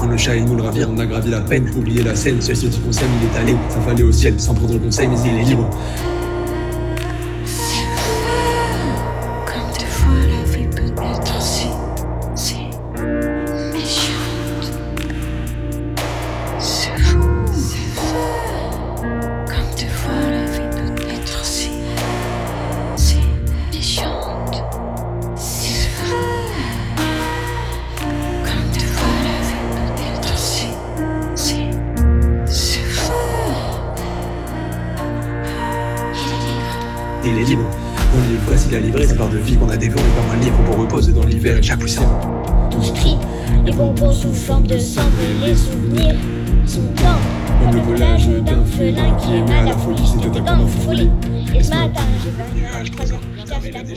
Quand le chat et nous le ravir, on a gravi la peine. Oublier la scène, seul ce qu'on s'aime, il est allé. Ça fallait au ciel, sans prendre conseil, mais il est libre. Il est libre. Dans le livre facile à livrer, ça part de vie qu'on a dévoré comme un livre pour reposer dans l'hiver et chaque poussière. Tous crient, les bonbons sous forme de cendre, les souvenirs sont blancs. Comme le volage d'un félin qui aime à la folie, c'était comme en folie. Et ce matin, j'ai vu un nuage, 3 heures plus tard, la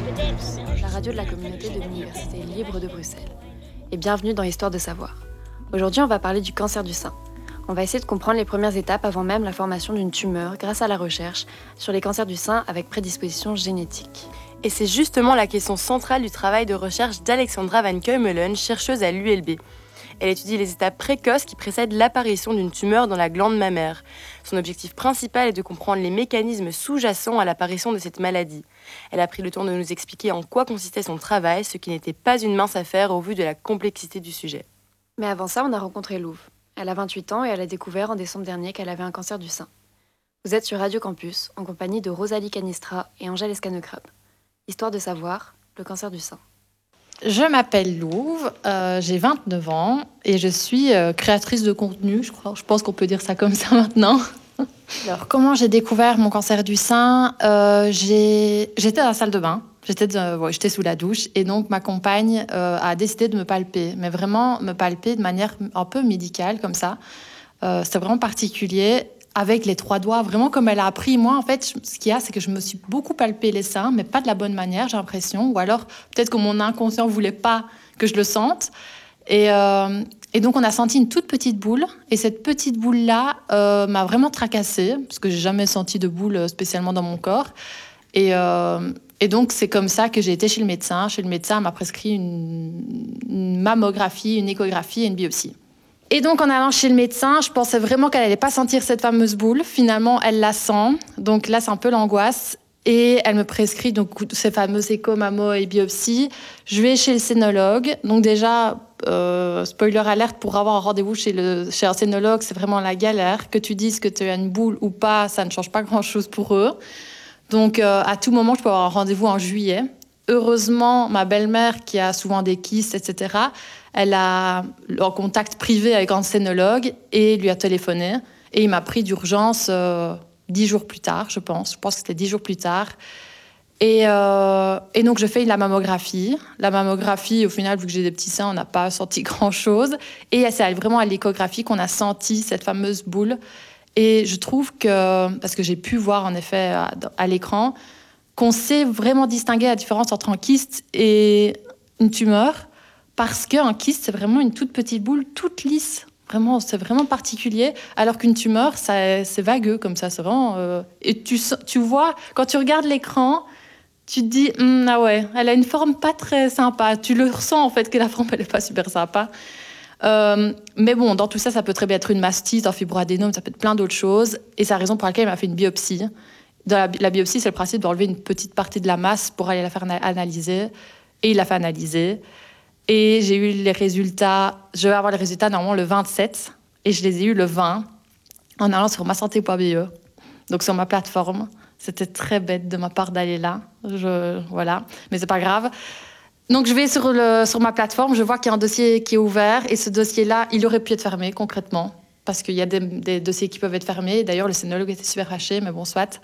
La radio de la communauté de l'Université libre de Bruxelles. Et bienvenue dans Histoire de savoir. Aujourd'hui, on va parler du cancer du sein. On va essayer de comprendre les premières étapes avant même la formation d'une tumeur grâce à la recherche sur les cancers du sein avec prédisposition génétique. Et c'est justement la question centrale du travail de recherche d'Alexandra Van Keumelen, chercheuse à l'ULB. Elle étudie les étapes précoces qui précèdent l'apparition d'une tumeur dans la glande mammaire. Son objectif principal est de comprendre les mécanismes sous-jacents à l'apparition de cette maladie. Elle a pris le temps de nous expliquer en quoi consistait son travail, ce qui n'était pas une mince affaire au vu de la complexité du sujet. Mais avant ça, on a rencontré Louve. Elle a 28 ans et elle a découvert en décembre dernier qu'elle avait un cancer du sein. Vous êtes sur Radio Campus, en compagnie de Rosalie Canistra et Angèle Escanecrabe. Histoire de savoir, le cancer du sein. Je m'appelle Louve, j'ai 29 ans et je suis créatrice de contenu, je pense qu'on peut dire ça comme ça maintenant. Alors, comment j'ai découvert mon cancer du sein ? J'étais dans la salle de bain, j'étais sous la douche et donc ma compagne a décidé de me palper, mais vraiment me palper de manière un peu médicale comme ça. C'était vraiment particulier, avec les 3 doigts, vraiment comme elle a appris. Moi, en fait, ce qu'il y a, c'est que je me suis beaucoup palpé les seins, mais pas de la bonne manière, j'ai l'impression. Ou alors, peut-être que mon inconscient ne voulait pas que je le sente. Et donc, on a senti une toute petite boule. Et cette petite boule-là m'a vraiment tracassée, parce que j'ai jamais senti de boule spécialement dans mon corps. Et donc, c'est comme ça que j'ai été chez le médecin. Chez le médecin, il m'a prescrit une mammographie, une échographie et une biopsie. Et donc, en allant chez le médecin, je pensais vraiment qu'elle n'allait pas sentir cette fameuse boule. Finalement, elle la sent. Donc là, c'est un peu l'angoisse. Et elle me prescrit donc ces fameuses échos, mammo et biopsie. Je vais chez le sénologue. Donc déjà, spoiler alerte, pour avoir un rendez-vous chez un sénologue, c'est vraiment la galère. Que tu dises que tu as une boule ou pas, ça ne change pas grand-chose pour eux. Donc, à tout moment, je peux avoir un rendez-vous en juillet. Heureusement, ma belle-mère, qui a souvent des kystes, etc., elle a un contact privé avec un scénologue et lui a téléphoné. Et il m'a pris d'urgence 10 jours plus tard, je pense. Je pense que c'était 10 jours plus tard. Et donc, je fais la mammographie. La mammographie, au final, vu que j'ai des petits seins, on n'a pas senti grand-chose. Et c'est vraiment à l'échographie qu'on a senti cette fameuse boule. Et je trouve que, parce que j'ai pu voir en effet à l'écran, qu'on sait vraiment distinguer la différence entre un kyste et une tumeur, parce qu'un kyste, c'est vraiment une toute petite boule, toute lisse. Vraiment, c'est vraiment particulier. Alors qu'une tumeur, c'est vagueux comme ça. C'est vraiment, et tu vois, quand tu regardes l'écran, tu te dis, ah ouais, elle a une forme pas très sympa. Tu le ressens en fait que la forme, elle est pas super sympa. Mais bon, dans tout ça, ça peut très bien être une mastite, un fibroadénome, ça peut être plein d'autres choses. Et c'est la raison pour laquelle elle m'a fait une biopsie. Dans la biopsie, c'est le principe d'enlever une petite partie de la masse pour aller la faire analyser. Et il l'a fait analyser. Et j'ai eu les résultats. Je vais avoir les résultats normalement le 27. Et je les ai eus le 20 en allant sur masanté.be. Donc sur ma plateforme. C'était très bête de ma part d'aller là. Voilà. Mais c'est pas grave. Donc je vais sur ma plateforme. Je vois qu'il y a un dossier qui est ouvert. Et ce dossier-là, il aurait pu être fermé concrètement. Parce qu'il y a des dossiers qui peuvent être fermés. D'ailleurs, le scénologue était super fâché, mais bon, soit.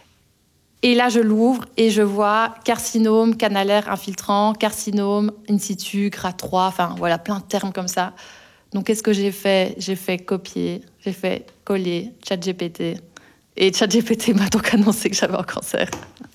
Et là, je l'ouvre et je vois carcinome canalaire infiltrant, carcinome in situ, grade 3, enfin, voilà, plein de termes comme ça. Donc, qu'est-ce que j'ai fait ? J'ai fait copier, j'ai fait coller ChatGPT. Et ChatGPT m'a donc annoncé que j'avais un cancer.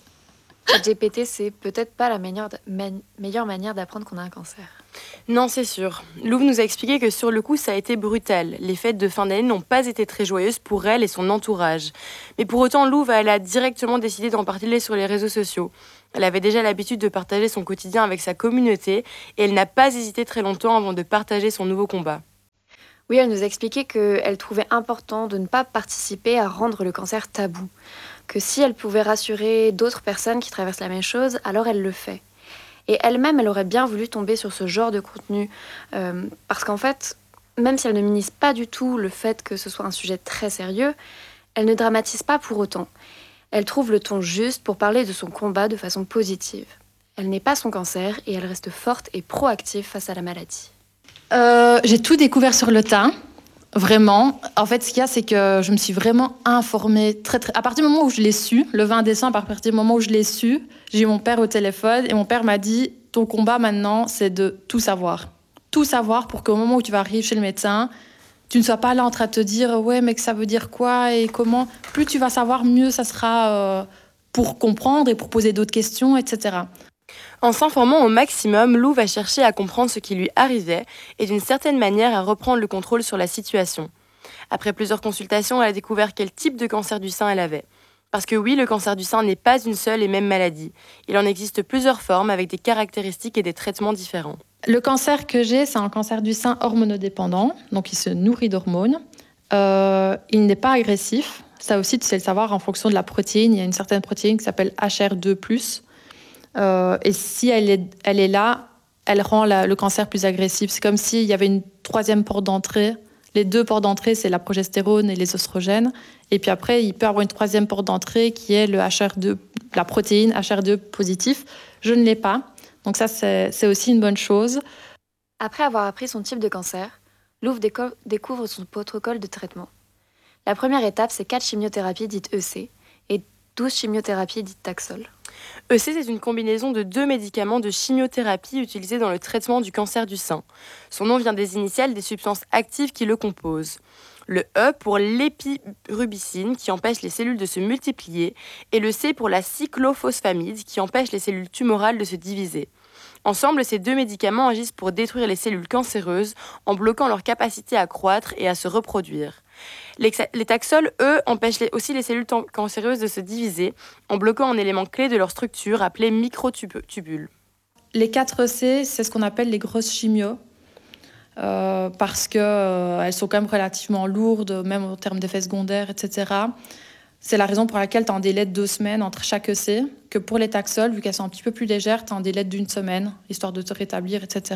ChatGPT, c'est peut-être pas la meilleure manière d'apprendre qu'on a un cancer. Non, c'est sûr. Louve nous a expliqué que sur le coup, ça a été brutal. Les fêtes de fin d'année n'ont pas été très joyeuses pour elle et son entourage. Mais pour autant, Louve, elle a directement décidé d'en parler sur les réseaux sociaux. Elle avait déjà l'habitude de partager son quotidien avec sa communauté et elle n'a pas hésité très longtemps avant de partager son nouveau combat. Oui, elle nous a expliqué qu'elle trouvait important de ne pas participer à rendre le cancer tabou. Que si elle pouvait rassurer d'autres personnes qui traversent la même chose, alors elle le fait. Et elle-même, elle aurait bien voulu tomber sur ce genre de contenu. Parce qu'en fait, même si elle ne minimise pas du tout le fait que ce soit un sujet très sérieux, elle ne dramatise pas pour autant. Elle trouve le ton juste pour parler de son combat de façon positive. Elle n'est pas son cancer et elle reste forte et proactive face à la maladie. J'ai tout découvert sur le tas, vraiment. En fait, ce qu'il y a, c'est que je me suis vraiment informée à partir du moment où je l'ai su, le 20 décembre, à partir du moment où je l'ai su, j'ai eu mon père au téléphone et mon père m'a dit « Ton combat maintenant, c'est de tout savoir. Tout savoir pour qu'au moment où tu vas arriver chez le médecin, tu ne sois pas là en train de te dire « Ouais, mais que ça veut dire quoi et comment ?» Plus tu vas savoir, mieux ça sera pour comprendre et pour poser d'autres questions, etc. En s'informant au maximum, Lou va chercher à comprendre ce qui lui arrivait et d'une certaine manière à reprendre le contrôle sur la situation. Après plusieurs consultations, elle a découvert quel type de cancer du sein elle avait. Parce que oui, le cancer du sein n'est pas une seule et même maladie. Il en existe plusieurs formes avec des caractéristiques et des traitements différents. Le cancer que j'ai, c'est un cancer du sein hormonodépendant, donc il se nourrit d'hormones. Il n'est pas agressif. Ça aussi, tu sais le savoir, en fonction de la protéine. Il y a une certaine protéine qui s'appelle HR2+. Et si elle est là, elle rend le cancer plus agressif. C'est comme s'il y avait une troisième porte d'entrée. Les deux portes d'entrée, c'est la progestérone et les oestrogènes. Et puis après, il peut y avoir une troisième porte d'entrée qui est le HR2, la protéine HR2 positif. Je ne l'ai pas. Donc ça, c'est aussi une bonne chose. Après avoir appris son type de cancer, Louvre découvre son protocole de traitement. La première étape, c'est 4 chimiothérapies dites EC et 12 chimiothérapies dites Taxol. EC, c'est une combinaison de 2 médicaments de chimiothérapie utilisés dans le traitement du cancer du sein. Son nom vient des initiales des substances actives qui le composent. Le E pour l'épirubicine, qui empêche les cellules de se multiplier, et le C pour la cyclophosphamide, qui empêche les cellules tumorales de se diviser. Ensemble, ces 2 médicaments agissent pour détruire les cellules cancéreuses en bloquant leur capacité à croître et à se reproduire. Les taxols, eux, empêchent aussi les cellules cancéreuses de se diviser en bloquant un élément clé de leur structure appelé microtubules. Les 4 C, c'est ce qu'on appelle les grosses chimios. Parce qu'elles sont quand même relativement lourdes, même en termes d'effets secondaires, etc. C'est la raison pour laquelle tu as un délai de 2 semaines entre chaque EC, que pour les Taxol, vu qu'elles sont un petit peu plus légères, tu as un délai d'1 semaine, histoire de te rétablir, etc.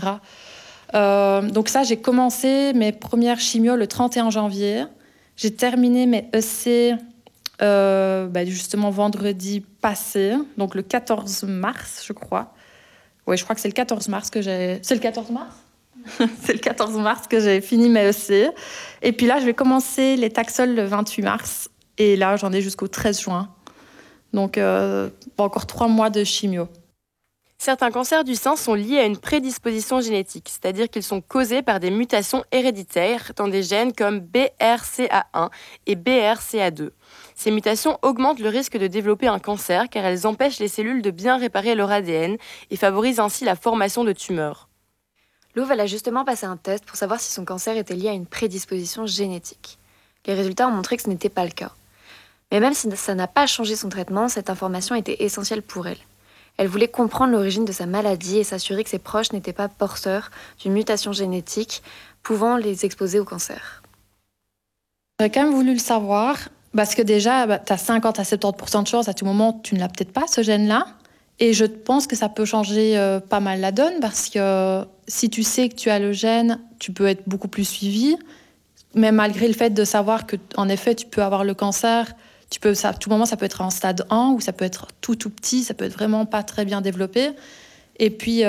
Donc ça, j'ai commencé mes premières chimios le 31 janvier. J'ai terminé mes EC justement vendredi passé, donc le 14 mars, je crois. Oui, je crois que c'est le 14 mars que j'ai... C'est le 14 mars ? C'est le 14 mars que j'ai fini mes EC. Et puis là, je vais commencer les Taxol le 28 mars. Et là, j'en ai jusqu'au 13 juin. Donc, encore 3 mois de chimio. Certains cancers du sein sont liés à une prédisposition génétique, c'est-à-dire qu'ils sont causés par des mutations héréditaires dans des gènes comme BRCA1 et BRCA2. Ces mutations augmentent le risque de développer un cancer car elles empêchent les cellules de bien réparer leur ADN et favorisent ainsi la formation de tumeurs. Louve, elle a justement passé un test pour savoir si son cancer était lié à une prédisposition génétique. Les résultats ont montré que ce n'était pas le cas. Mais même si ça n'a pas changé son traitement, cette information était essentielle pour elle. Elle voulait comprendre l'origine de sa maladie et s'assurer que ses proches n'étaient pas porteurs d'une mutation génétique pouvant les exposer au cancer. J'aurais quand même voulu le savoir, parce que déjà, tu as 50 à 70% de chance, à tout moment, tu ne l'as peut-être pas, ce gène-là. Et je pense que ça peut changer pas mal la donne, parce que si tu sais que tu as le gène, tu peux être beaucoup plus suivi. Mais malgré le fait de savoir qu'en effet, tu peux avoir le cancer, à tout moment, ça peut être en stade 1 ou ça peut être tout petit, ça peut être vraiment pas très bien développé. Et puis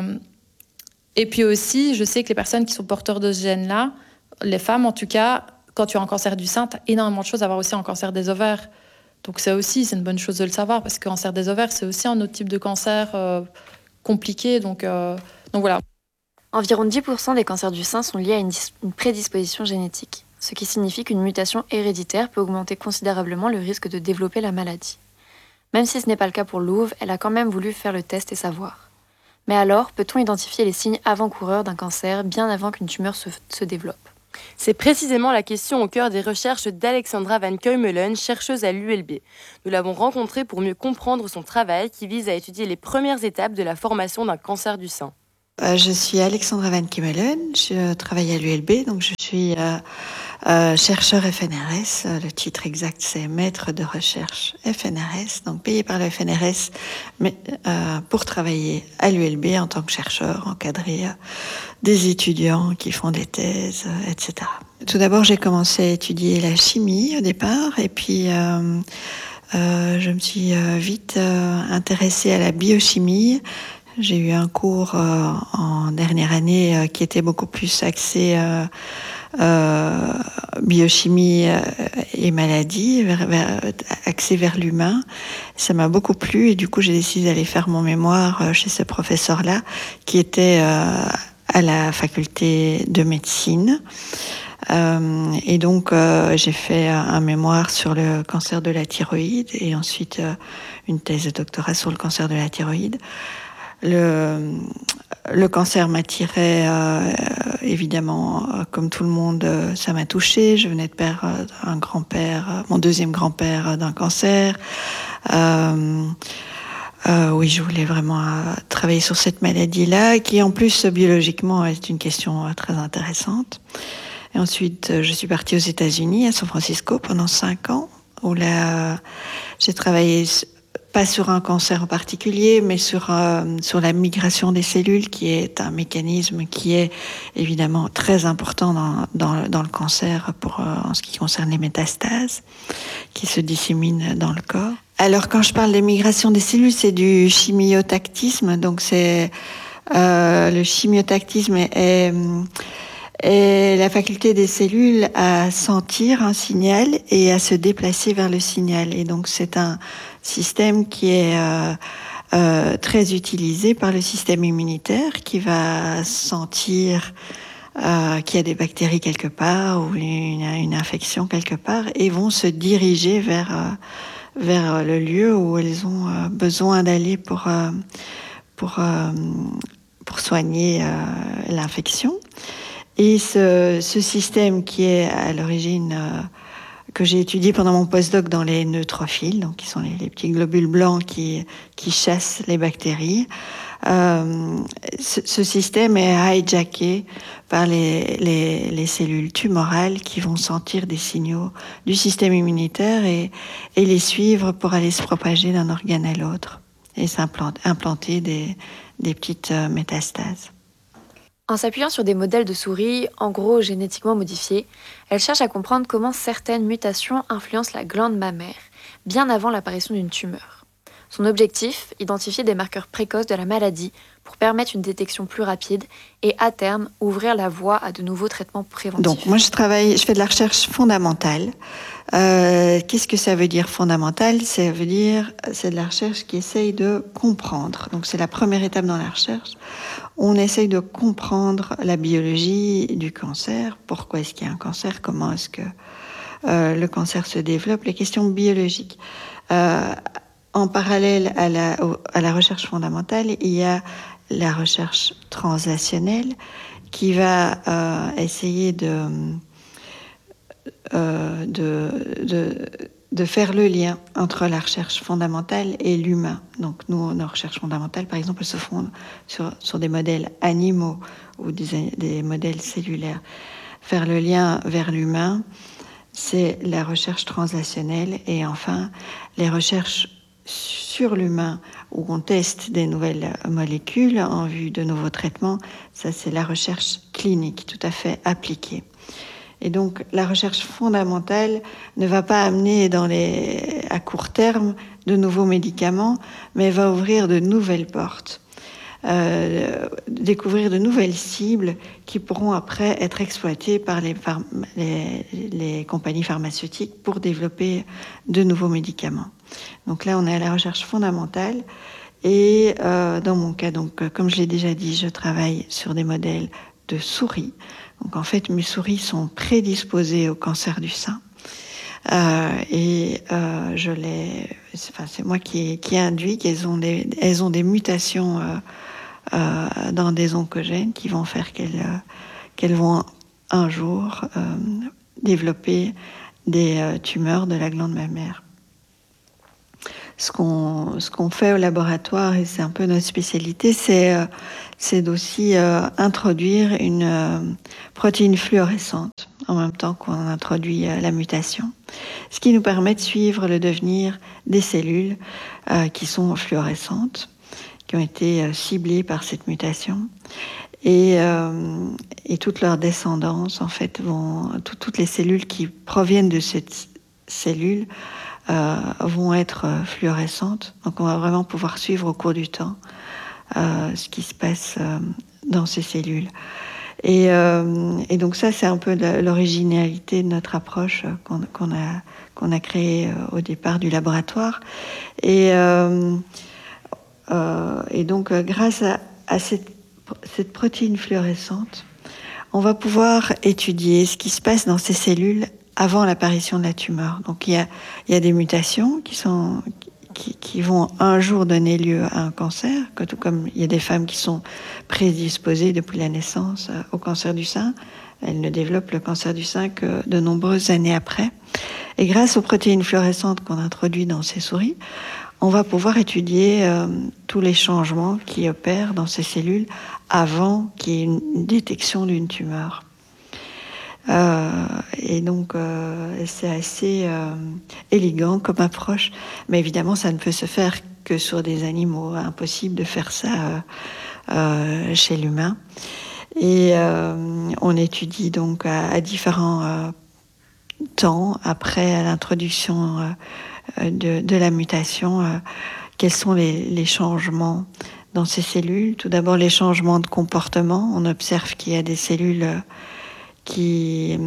aussi, je sais que les personnes qui sont porteurs de ce gène-là, les femmes en tout cas, quand tu as un cancer du sein, tu as énormément de choses à avoir aussi un cancer des ovaires. Donc ça aussi, c'est une bonne chose de le savoir, parce que le cancer des ovaires, c'est aussi un autre type de cancer compliqué. Donc voilà. Environ 10% des cancers du sein sont liés à une prédisposition génétique, ce qui signifie qu'une mutation héréditaire peut augmenter considérablement le risque de développer la maladie. Même si ce n'est pas le cas pour Louve, elle a quand même voulu faire le test et savoir. Mais alors, peut-on identifier les signes avant-coureurs d'un cancer bien avant qu'une tumeur se développe ? C'est précisément la question au cœur des recherches d'Alexandra Van Keumelen, chercheuse à l'ULB. Nous l'avons rencontrée pour mieux comprendre son travail qui vise à étudier les premières étapes de la formation d'un cancer du sein. Je suis Alexandra Van Keumelen, je travaille à l'ULB, donc je suis chercheur FNRS. Le titre exact, c'est maître de recherche FNRS, donc payé par le FNRS, mais pour travailler à l'ULB en tant que chercheur, encadrer des étudiants qui font des thèses, etc. Tout d'abord, j'ai commencé à étudier la chimie au départ, et puis je me suis vite intéressée à la biochimie. J'ai eu un cours en dernière année qui était beaucoup plus axé biochimie et maladie, axé vers l'humain. Ça m'a beaucoup plu et du coup j'ai décidé d'aller faire mon mémoire chez ce professeur-là qui était à la faculté de médecine. Et donc j'ai fait un mémoire sur le cancer de la thyroïde et ensuite une thèse de doctorat sur le cancer de la thyroïde. Le cancer m'attirait évidemment, comme tout le monde, ça m'a touchée. Je venais de perdre un grand-père, mon deuxième grand-père d'un cancer. Oui, je voulais vraiment travailler sur cette maladie-là, qui en plus biologiquement est une question très intéressante. Et ensuite, je suis partie aux États-Unis, à San Francisco, pendant 5 ans, où là, j'ai travaillé pas sur un cancer en particulier, mais sur la migration des cellules, qui est un mécanisme qui est évidemment très important dans le cancer en ce qui concerne les métastases, qui se disséminent dans le corps. Alors, quand je parle de migration des cellules, c'est du chimiotactisme. Donc, c'est le chimiotactisme est la faculté des cellules à sentir un signal et à se déplacer vers le signal. Et donc, c'est un système qui est très utilisé par le système immunitaire, qui va sentir qu'il y a des bactéries quelque part ou une infection quelque part et vont se diriger vers le lieu où elles ont besoin d'aller pour soigner l'infection. Et ce système qui est à l'origine, que j'ai étudié pendant mon postdoc dans les neutrophiles, donc qui sont les petits globules blancs qui chassent les bactéries, ce système est hijacké par les cellules tumorales qui vont sentir des signaux du système immunitaire et les suivre pour aller se propager d'un organe à l'autre et implanter des petites métastases. En s'appuyant sur des modèles de souris, en gros génétiquement modifiés, elle cherche à comprendre comment certaines mutations influencent la glande mammaire, bien avant l'apparition d'une tumeur. Son objectif, identifier des marqueurs précoces de la maladie pour permettre une détection plus rapide et, à terme, ouvrir la voie à de nouveaux traitements préventifs. Donc, moi, je fais de la recherche fondamentale. Qu'est-ce que ça veut dire fondamentale ? Ça veut dire, c'est de la recherche qui essaye de comprendre. Donc, c'est la première étape dans la recherche. On essaye de comprendre la biologie du cancer. Pourquoi est-ce qu'il y a un cancer ? Comment est-ce que le cancer se développe ? Les questions biologiques. En parallèle à la recherche fondamentale, il y a la recherche translationnelle qui va essayer de faire le lien entre la recherche fondamentale et l'humain. Donc nous, nos recherches fondamentales, par exemple, se fondent sur des modèles animaux ou des modèles cellulaires. Faire le lien vers l'humain, c'est la recherche translationnelle. Et enfin, les recherches sur l'humain, où on teste des nouvelles molécules en vue de nouveaux traitements, ça c'est la recherche clinique, tout à fait appliquée. Et donc la recherche fondamentale ne va pas amener à court terme de nouveaux médicaments, mais va ouvrir de nouvelles portes, découvrir de nouvelles cibles qui pourront après être exploitées par les compagnies pharmaceutiques pour développer de nouveaux médicaments. Donc là, on est à la recherche fondamentale et dans mon cas, donc, comme je l'ai déjà dit, je travaille sur des modèles de souris. Donc en fait, mes souris sont prédisposées au cancer du sein c'est moi qui induis qu'elles ont des mutations dans des oncogènes qui vont faire qu'elles vont un jour développer des tumeurs de la glande mammaire. Ce qu'on fait au laboratoire, et c'est un peu notre spécialité, c'est d'aussi introduire une protéine fluorescente en même temps qu'on introduit la mutation, ce qui nous permet de suivre le devenir des cellules qui sont fluorescentes, qui ont été ciblées par cette mutation. Et toute leur descendance, en fait, toutes les cellules qui proviennent de cette cellule vont être fluorescentes. Donc on va vraiment pouvoir suivre au cours du temps ce qui se passe dans ces cellules. Et donc ça, c'est un peu l'originalité de notre approche qu'on a créée au départ du laboratoire. Et donc, grâce à cette protéine fluorescente, on va pouvoir étudier ce qui se passe dans ces cellules avant l'apparition de la tumeur. Donc, il y a des mutations qui vont un jour donner lieu à un cancer, tout comme il y a des femmes qui sont prédisposées depuis la naissance au cancer du sein. Elles ne développent le cancer du sein que de nombreuses années après. Et grâce aux protéines fluorescentes qu'on introduit dans ces souris, on va pouvoir étudier tous les changements qui opèrent dans ces cellules avant qu'il y ait une détection d'une tumeur. Et donc, c'est assez élégant comme approche, mais évidemment, ça ne peut se faire que sur des animaux. Impossible de faire ça chez l'humain. Et on étudie donc à différents temps après l'introduction de la mutation, quels sont les changements dans ces cellules. Tout d'abord, les changements de comportement. On observe qu'il y a des cellules qui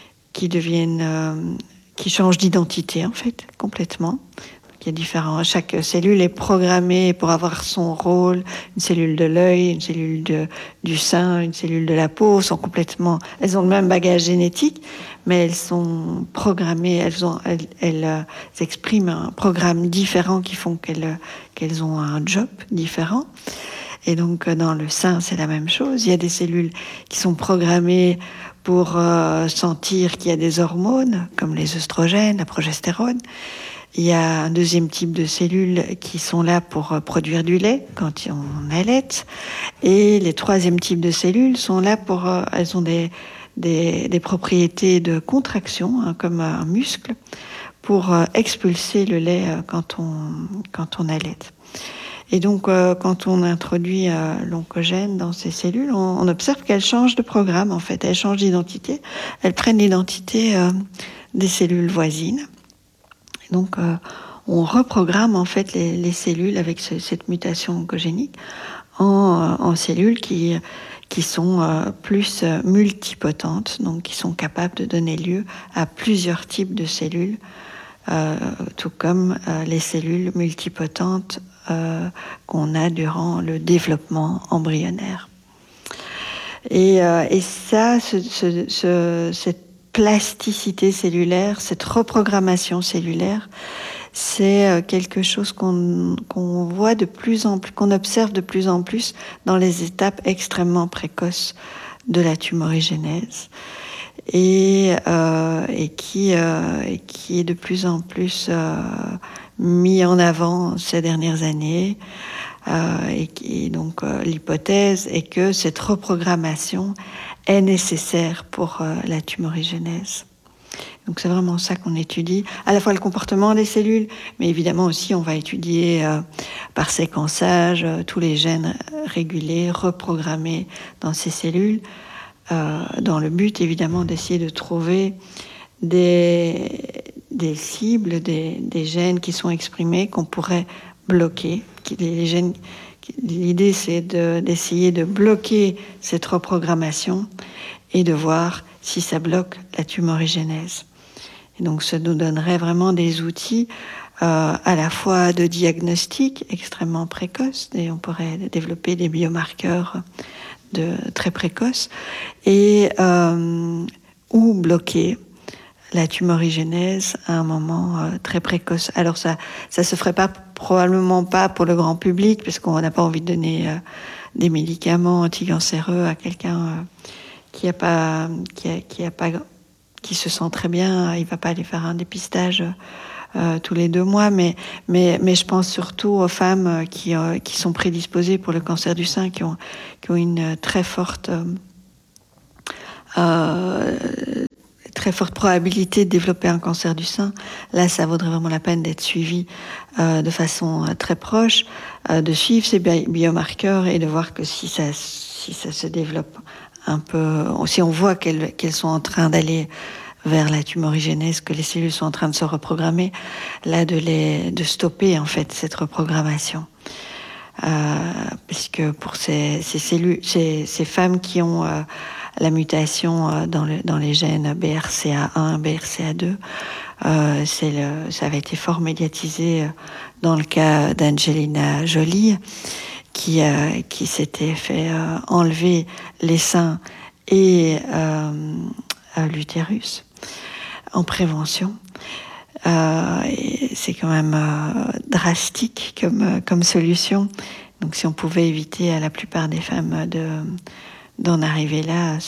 changent d'identité, en fait, complètement. Chaque cellule est programmée pour avoir son rôle. Une cellule de l'œil, une cellule du sein, une cellule de la peau elles ont le même bagage génétique, mais elles sont programmées, elles expriment un programme différent qui font qu'elles ont un job différent. Et donc, dans le sein, c'est la même chose. Il y a des cellules qui sont programmées pour sentir qu'il y a des hormones, comme les œstrogènes, la progestérone. Il y a un deuxième type de cellules qui sont là pour produire du lait quand on allaite. Et les troisième types de cellules sont là elles ont des propriétés de contraction, comme un muscle, pour expulser le lait quand on allaite. Et donc, quand on introduit l'oncogène dans ces cellules, on observe qu'elles changent de programme, en fait. Elles changent d'identité. Elles prennent l'identité des cellules voisines. Donc, on reprogramme, en fait, les cellules avec cette mutation oncogénique en cellules qui sont plus multipotentes, donc qui sont capables de donner lieu à plusieurs types de cellules, tout comme les cellules multipotentes qu'on a durant le développement embryonnaire. Et ça, cette plasticité cellulaire, cette reprogrammation cellulaire, c'est quelque chose qu'on voit de plus en plus, qu'on observe de plus en plus dans les étapes extrêmement précoces de la tumorigénèse et qui est de plus en plus mis en avant ces dernières années. Et donc l'hypothèse est que cette reprogrammation est nécessaire pour la tumorigénèse. Donc c'est vraiment ça qu'on étudie, à la fois le comportement des cellules, mais évidemment aussi on va étudier par séquençage tous les gènes régulés, reprogrammés dans ces cellules, dans le but évidemment d'essayer de trouver des cibles, des gènes qui sont exprimés, qu'on pourrait bloquer. L'idée c'est d'essayer de bloquer cette reprogrammation et de voir si ça bloque la tumorigénèse. Et donc ça nous donnerait vraiment des outils à la fois de diagnostic extrêmement précoce, et on pourrait développer des biomarqueurs très précoces, et ou bloquer la tumorigénèse à un moment très précoce. Alors ça se ferait probablement pas pour le grand public, parce qu'on n'a pas envie de donner des médicaments anticancéreux à quelqu'un qui se sent très bien. Il va pas aller faire un dépistage tous les 2 mois, mais je pense surtout aux femmes qui sont prédisposées pour le cancer du sein, qui ont très forte probabilité de développer un cancer du sein, là, ça vaudrait vraiment la peine d'être suivi de façon très proche, de suivre ces biomarqueurs et de voir que si ça se développe un peu, si on voit qu'elles sont en train d'aller vers la tumorigénèse, que les cellules sont en train de se reprogrammer, là, de stopper en fait cette reprogrammation. Puisque pour ces cellules, ces femmes qui ont la mutation dans les gènes BRCA1, BRCA2, ça avait été fort médiatisé dans le cas d'Angelina Jolie, qui s'était fait enlever les seins et l'utérus en prévention. Et c'est quand même drastique comme solution. Donc si on pouvait éviter à la plupart des femmes d'en arriver là,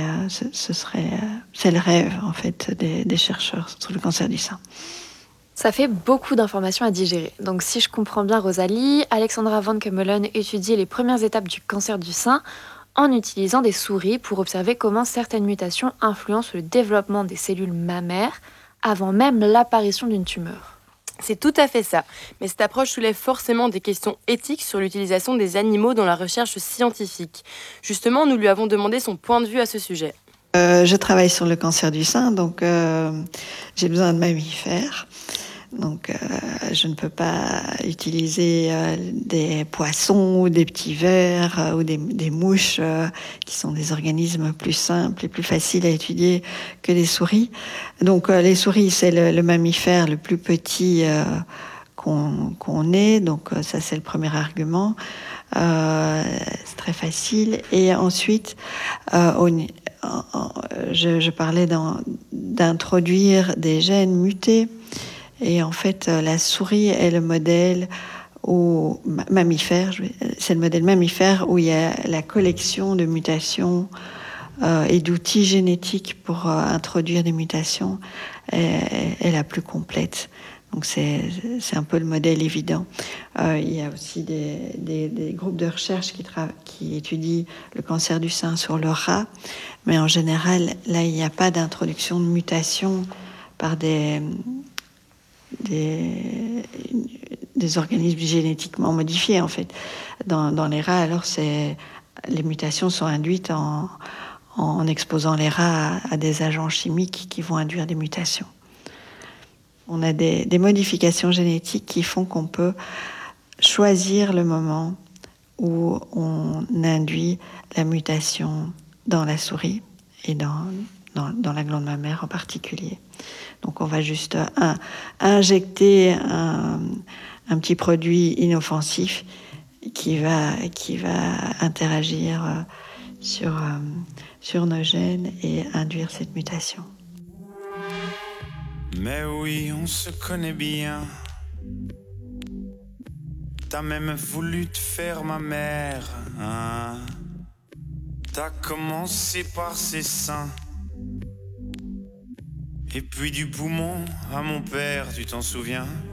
c'est le rêve en fait des chercheurs sur le cancer du sein. Ça fait beaucoup d'informations à digérer. Donc si je comprends bien Rosalie, Alexandra Van Kemmelen étudie les premières étapes du cancer du sein en utilisant des souris pour observer comment certaines mutations influencent le développement des cellules mammaires avant même l'apparition d'une tumeur. C'est tout à fait ça. Mais cette approche soulève forcément des questions éthiques sur l'utilisation des animaux dans la recherche scientifique. Justement, nous lui avons demandé son point de vue à ce sujet. Je travaille sur le cancer du sein, donc j'ai besoin de mammifères. Donc je ne peux pas utiliser des poissons ou des petits vers ou des mouches qui sont des organismes plus simples et plus faciles à étudier que les souris. Donc les souris, c'est le mammifère le plus petit qu'on ait. Donc ça, c'est le premier argument. C'est très facile. Et ensuite, je parlais d'introduire des gènes mutés. Et en fait, la souris est le modèle mammifère, c'est le modèle mammifère où il y a la collection de mutations et d'outils génétiques pour introduire des mutations est la plus complète. Donc c'est un peu le modèle évident. Il y a aussi des groupes de recherche qui étudient le cancer du sein sur le rat, mais en général, là, il n'y a pas d'introduction de mutations par des organismes génétiquement modifiés, en fait. Dans les rats, alors, les mutations sont induites en exposant les rats à des agents chimiques qui vont induire des mutations. On a des modifications génétiques qui font qu'on peut choisir le moment où on induit la mutation dans la souris et dans la glande mammaire en particulier. Donc on va juste injecter un petit produit inoffensif qui va interagir sur nos gènes et induire cette mutation. Mais oui, on se connaît bien. T'as même voulu te faire ma mère, hein? T'as commencé par ses seins. Et puis du poumon à mon père, tu t'en souviens?